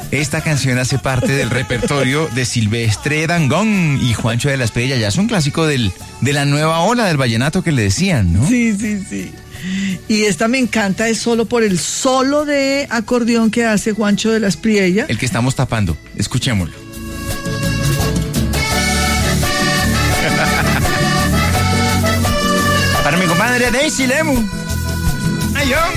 Esta canción hace parte del repertorio de Silvestre Dangond y Juancho de la Espriella. Ya es un clásico de la nueva ola del vallenato que le decían, ¿no? Sí. Y esta me encanta, es solo por el solo de acordeón que hace Juancho de la Espriella. El que estamos tapando. Escuchémoslo. Para mi compadre Daisy Lemus. ¡Ay, yo!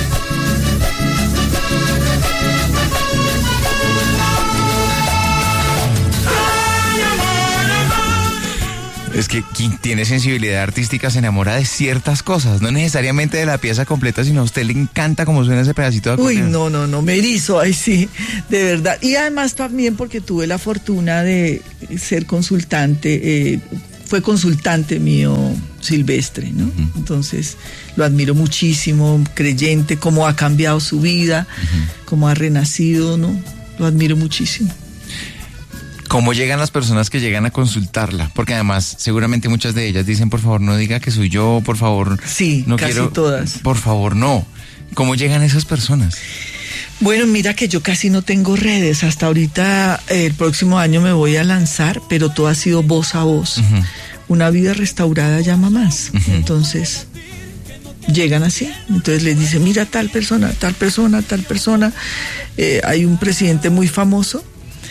Es que quien tiene sensibilidad artística se enamora de ciertas cosas, no necesariamente de la pieza completa, sino a usted le encanta cómo suena ese pedacito de acordeón. Uy, no, me erizo, ay sí, de verdad. Y además también porque tuve la fortuna de ser consultante, fue consultante mío Silvestre, ¿no? Uh-huh. Entonces lo admiro muchísimo, creyente, cómo ha cambiado su vida, uh-huh, cómo ha renacido, ¿no? Lo admiro muchísimo. ¿Cómo llegan las personas que llegan a consultarla? Porque además, seguramente muchas de ellas dicen, por favor, no diga que soy yo, por favor. Sí, no casi quiero, todas. Por favor, no. ¿Cómo llegan esas personas? Bueno, mira que yo casi no tengo redes. Hasta ahorita, el próximo año me voy a lanzar, pero todo ha sido voz a voz. Uh-huh. Una vida restaurada llama más. Uh-huh. Entonces, llegan así. Entonces les dicen, mira, tal persona. Hay un presidente muy famoso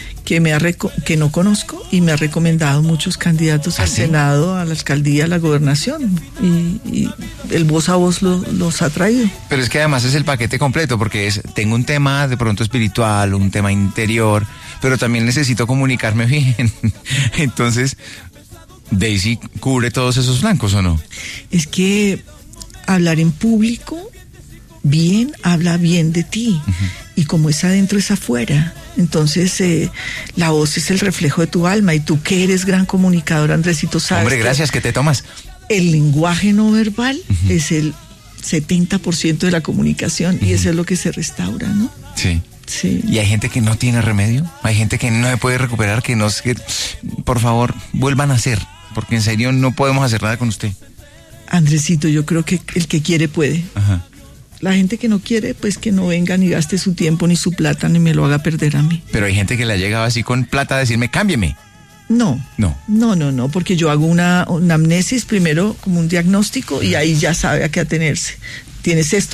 que no conozco y me ha recomendado muchos candidatos al Senado, a la alcaldía, a la gobernación, y el voz a voz los ha traído. Pero es que además es el paquete completo, porque tengo un tema de pronto espiritual, un tema interior, pero también necesito comunicarme bien. Entonces, Daisy cubre todos esos flancos, ¿o no? Es que hablar en público bien, habla bien de ti, uh-huh, y como es adentro es afuera. Entonces, la voz es el reflejo de tu alma, y tú que eres gran comunicador, Andresito, sabes. Hombre, gracias, ¿qué te tomas? El lenguaje no verbal, uh-huh, es el 70% de la comunicación, uh-huh, y eso es lo que se restaura, ¿no? Sí. Sí. ¿Y hay gente que no tiene remedio? ¿Hay gente que no se puede recuperar, que por favor, vuelvan a hacer, porque en serio no podemos hacer nada con usted? Andresito, yo creo que el que quiere puede. Ajá. La gente que no quiere, pues que no venga ni gaste su tiempo ni su plata ni me lo haga perder a mí. Pero hay gente que le ha llegado así con plata a decirme, cámbieme. No, porque yo hago una amnesis primero, como un diagnóstico, y ahí ya sabe a qué atenerse. Tienes esto,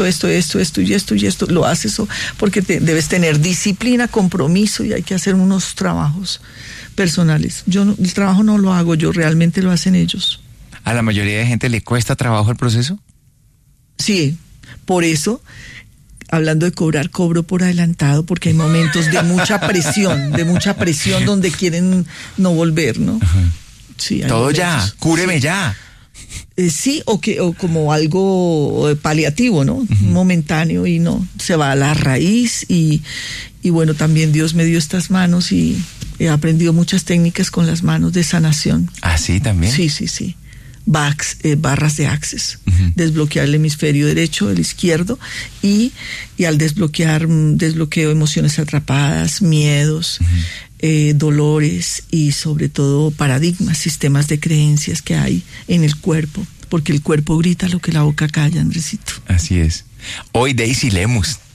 lo haces porque debes tener disciplina, compromiso, y hay que hacer unos trabajos personales. El trabajo no lo hago yo, realmente lo hacen ellos. ¿A la mayoría de gente le cuesta trabajo el proceso? Sí. Por eso, hablando de cobrar, cobro por adelantado, porque hay momentos de mucha presión donde quieren no volver, ¿no? Uh-huh. Sí, todo momentos. Ya, cúreme sí. Ya. Sí, o como algo paliativo, ¿no? Uh-huh. Momentáneo, y no, se va a la raíz, y bueno, también Dios me dio estas manos y he aprendido muchas técnicas con las manos de sanación. ¿Ah, sí, también? Sí. Barras de Access, uh-huh, desbloquear el hemisferio derecho, el izquierdo, y al desbloqueo emociones atrapadas, miedos, uh-huh, dolores, y sobre todo paradigmas, sistemas de creencias que hay en el cuerpo, porque el cuerpo grita lo que la boca calla, Andresito. Así es. Hoy Daisy Lemus